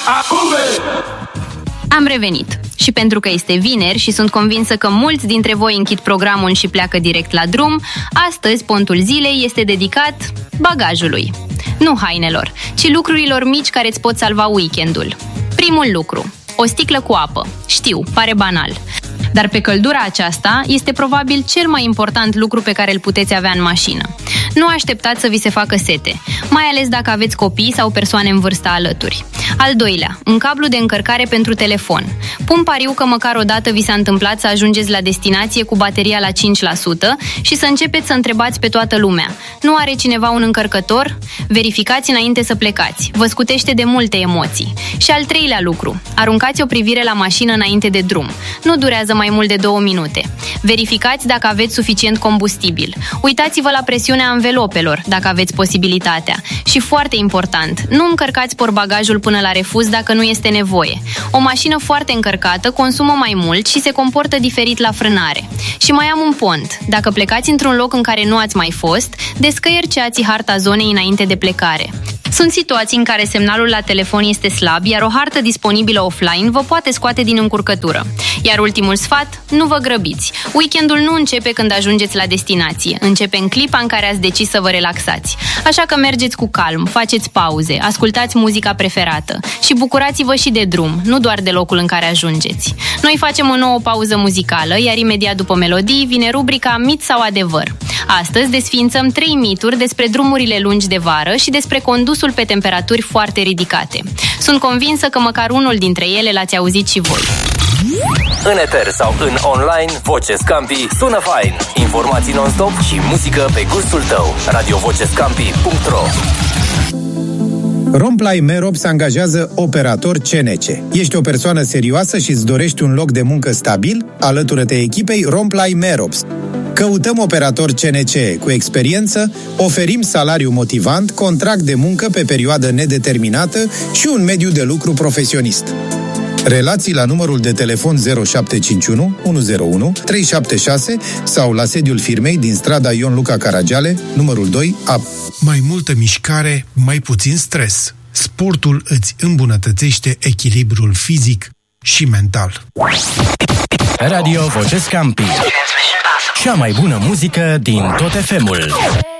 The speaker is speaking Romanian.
Am revenit. Și pentru că este vineri și sunt convinsă că mulți dintre voi închid programul și pleacă direct la drum, astăzi pontul zilei este dedicat bagajului. Nu hainelor, ci lucrurilor mici care îți pot salva weekendul. Primul lucru, o sticlă cu apă. Știu, pare banal. Dar pe căldura aceasta este probabil cel mai important lucru pe care îl puteți avea în mașină. Nu așteptați să vi se facă sete, mai ales dacă aveți copii sau persoane în vârstă alături. Al doilea, un cablu de încărcare pentru telefon. Pun pariu că măcar o dată vi s-a întâmplat să ajungeți la destinație cu bateria la 5% și să începeți să întrebați pe toată lumea: nu are cineva un încărcător? Verificați înainte să plecați. Vă scutește de multe emoții. Și al treilea lucru, aruncați o privire la mașină înainte de drum. Nu durează mai mult de 2 minute. Verificați dacă aveți suficient combustibil. Uitați-vă la presiunea anvelopelor, dacă aveți posibilitatea. Și foarte important, nu încărcați portbagajul până la refuz dacă nu este nevoie. O mașină foarte încărcată consumă mai mult și se comportă diferit la frânare. Și mai am un pont. Dacă plecați într-un loc în care nu ați mai fost, descăierceați harta zonei înainte de plecare. Sunt situații în care semnalul la telefon este slab, iar o hartă disponibilă offline vă poate scoate din încurcătură. Iar ultimul sfat, nu vă grăbiți. Weekendul nu începe când ajungeți la destinație, începe în clipa în care ați decis să vă relaxați. Așa că mergeți cu calm, faceți pauze, ascultați muzica preferată și bucurați-vă și de drum, nu doar de locul în care ajungeți. Noi facem o nouă pauză muzicală, iar imediat după melodii vine rubrica Mit sau Adevăr. Astăzi desființăm 3 mituri despre drumurile lungi de vară și despre condusul pe temperaturi foarte ridicate. Sunt convinsă că măcar unul dintre ele l-ați auzit și voi. În eter sau în online, Voce Scampi sună fain. Informații non-stop și muzică pe gustul tău. radiovocescampi.ro. Romplay Merops angajează operator CNC. Ești o persoană serioasă și îți dorești un loc de muncă stabil? Alătură-te echipei Romplay Merops. Căutăm operator CNC cu experiență, oferim salariu motivant, contract de muncă pe perioadă nedeterminată și un mediu de lucru profesionist. Relații la numărul de telefon 0751 101 376 sau la sediul firmei din strada Ion Luca Caragiale, numărul 2, A. Mai multă mișcare, mai puțin stres. Sportul îți îmbunătățește echilibrul fizic și mental. Radio Voce Scampi. Cea mai bună muzică din tot FM-ul.